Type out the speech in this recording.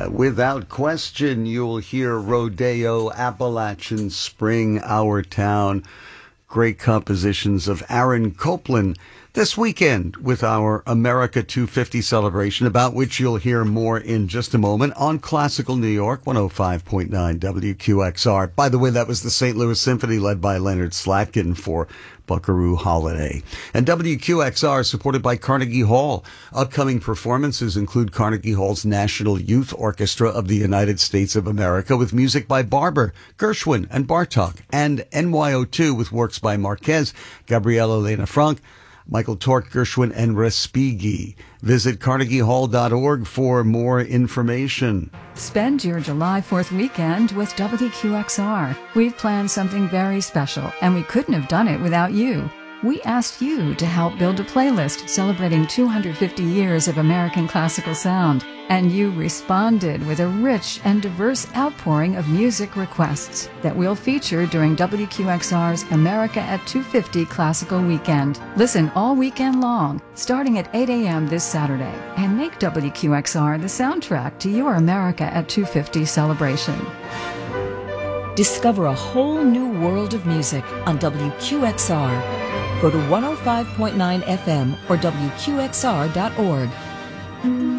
Without question, you'll hear Rodeo, Appalachian Spring, Our Town. Great compositions of Aaron Copland this weekend with our America 250 celebration, about which you'll hear more in just a moment on Classical New York 105.9 WQXR. By the way, that was the St. Louis Symphony led by Leonard Slatkin for Buckaroo Holiday. And WQXR supported by Carnegie Hall. Upcoming performances include Carnegie Hall's National Youth Orchestra of the United States of America with music by Barber, Gershwin, and Bartok, and NYO2 with works by Marquez, Gabriela Lena Frank, Michael Tork, Gershwin, and Respighi. Visit carnegiehall.org for more information. Spend your July 4th weekend with WQXR. We've planned something very special, and we couldn't have done it without you. We asked you to help build a playlist celebrating 250 years of American classical sound, and you responded with a rich and diverse outpouring of music requests that we'll feature during WQXR's America at 250 Classical Weekend. Listen all weekend long, starting at 8 a.m. this Saturday, and make WQXR the soundtrack to your America at 250 celebration. Discover a whole new world of music on WQXR. Go to 105.9 FM or WQXR.org.